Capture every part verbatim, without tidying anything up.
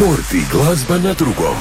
Sport i glazba na drugom.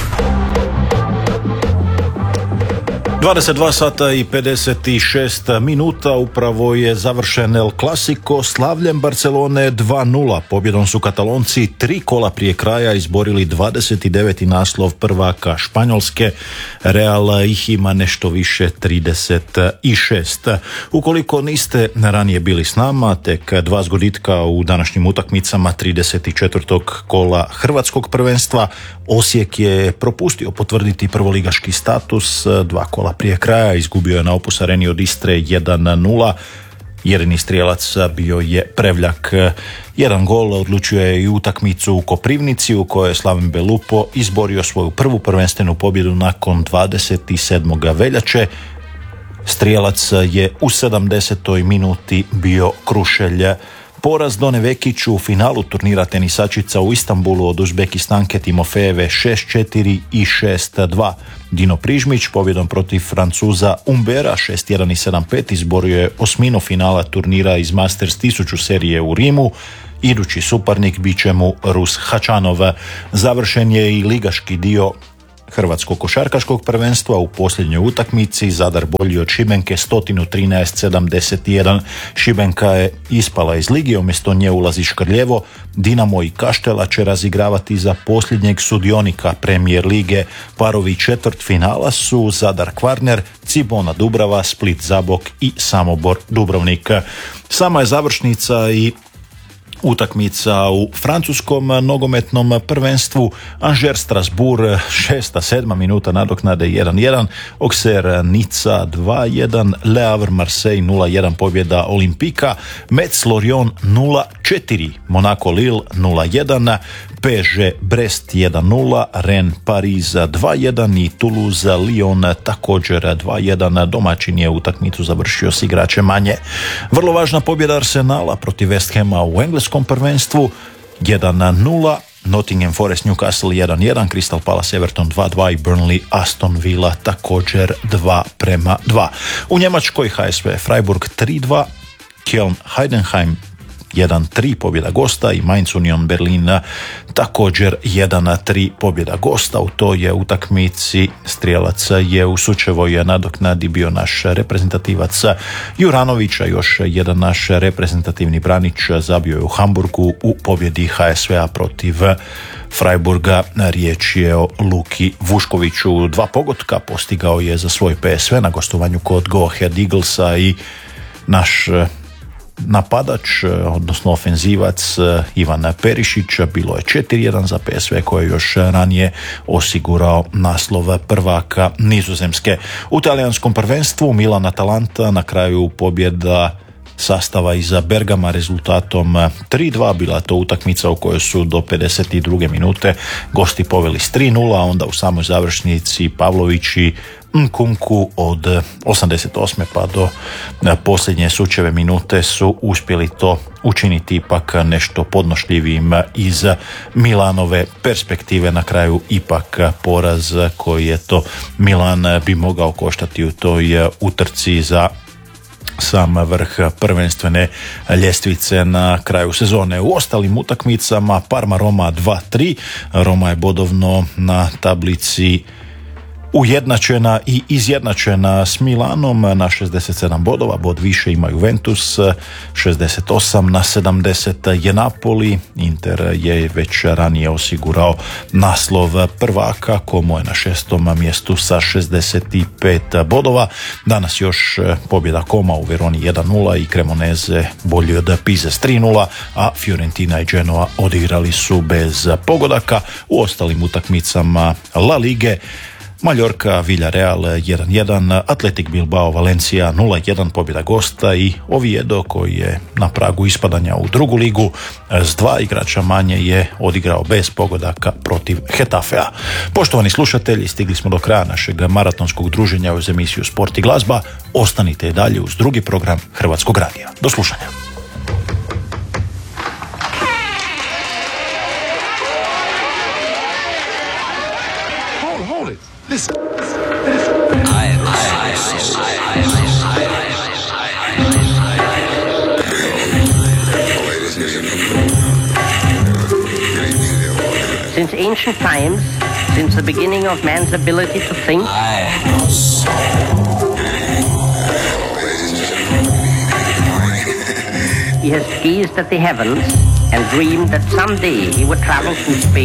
dvadeset dva sata i pedeset šest minuta, upravo je završen El Clasico slavljem Barcelone dva nula. Pobjedom su Katalonci tri kola prije kraja izborili dvadeset deveti naslov prvaka Španjolske. Real ih ima nešto više trideset šest. Ukoliko niste ranije bili s nama, tek dva zgoditka u današnjim utakmicama trideset četvrtog kola hrvatskog prvenstva. Osijek je propustio potvrditi prvoligaški status, dva kola prije kraja izgubio je na Opus Areni od Istre jedan nula. Jedini strijelac bio je Prevljak. Jedan gol odlučio je i utakmicu u Koprivnici u kojoj je Slaven Belupo izborio svoju prvu prvenstvenu pobjedu nakon dvadeset sedmog veljače. Strijelac je u sedamdesetoj minuti bio Krušelj. Poraz Done Vekiću u finalu turnira tenisačica u Istanbulu od Uzbekistanke Timofejeve šest četiri i šest dva. Dino Prižmić pobjedom protiv Francuza Umbera šest jedan i sedam pet izborio je osminu finala turnira iz Masters tisuću serije u Rimu. Idući suparnik bit će mu Rus Hačanov. Završen je i ligaški dio Hrvatskog košarkaškog prvenstva. U posljednjoj utakmici Zadar bolji od Šibenke sto trinaest sedamdeset jedan. Šibenka je ispala iz ligi, umjesto nje ulazi Škrljevo. Dinamo i Kaštela će razigravati za posljednjeg sudionika Premijer lige. Parovi četvrt finala su Zadar Kvarner, Cibona Dubrava, Split Zabok i Samobor Dubrovnik. Sama je završnica i utakmica u francuskom nogometnom prvenstvu. Angers Strasbourg šesta sedma minuta nadoknade jedan jedan. Auxerre Nica dva jedan. Le Havre Marseille nula jedan pobjeda Olimpika. Metz Lorient nula četiri. Monaco Lille nula jedan. P S G Brest jedan nula. Rennes Paris dva jedan i Toulouse Lyon također dva jedan. Domaćin je utakmicu završio s igračem manje. Vrlo važna pobjeda Arsenala protiv West Hama u engleskom prvenstvu jedan nula. Nottingham Forest Newcastle jedan jedan, Crystal Palace Everton dva dva i Burnley Aston Villa također dva prema dva. U Njemačkoj H S V Freiburg tri dva, Köln Heidenheim jedan tri pobjeda gosta i Mainz Union Berlin također jedan tri pobjeda gosta. U toj utakmici strijelac je u Sučevoj nadoknadi bio naš reprezentativac Juranović, a još jedan naš reprezentativni branić zabio je u Hamburgu u pobjedi H S V-a protiv Freiburga. Riječ je o Luki Vuškoviću. Dva pogotka postigao je za svoj P S V na gostovanju kod Go Ahead Eaglesa i naš napadač, odnosno ofenzivac Ivan Perišić. Bilo je četiri jedan za P S V koji je još ranije osigurao naslov prvaka Nizozemske. U talijanskom prvenstvu Milan Atalanta na kraju pobjeda sastava iza Bergama rezultatom tri dva. Bila to utakmica u kojoj su do pedeset druge minute gosti poveli s tri nula, a onda u samoj završnici Pavlović i Nkunku od osamdeset osme pa do posljednje Sučeve minute su uspjeli to učiniti ipak nešto podnošljivim iz Milanove perspektive. Na kraju ipak poraz koji je to Milan bi mogao koštati u toj utrci za sam vrh prvenstvene ljestvice na kraju sezone. U ostalim utakmicama Parma Roma dva tri. Roma je bodovno na tablici ujednačena i izjednačena s Milanom na šezdeset sedam bodova, bod više ima Juventus, šezdeset osam na sedamdeset je Napoli. Inter je već ranije osigurao naslov prvaka, Como je na šestom mjestu sa šezdeset pet bodova. Danas još pobjeda Koma u Veroni jedan nula i Cremoneze bolji od Pize s tri nula, a Fiorentina i Genoa odigrali su bez pogodaka. U ostalim utakmicama La Lige Mallorca, Villarreal jedan jedan, Athletic Bilbao, Valencia nula jedan pobjeda gosta i Oviedo koji je na pragu ispadanja u drugu ligu s dva igrača manje je odigrao bez pogodaka protiv Getafea. Poštovani slušatelji, stigli smo do kraja našeg maratonskog druženja uz emisiju Sport i glazba. Ostanite dalje uz drugi program Hrvatskog radija. Do slušanja. Listen. I, I, I, I, I, Ladies and gentlemen, good evening, dear Since ancient times, since the beginning of man's ability to think, he has gazed at the heavens and dreamed that someday he would travel through space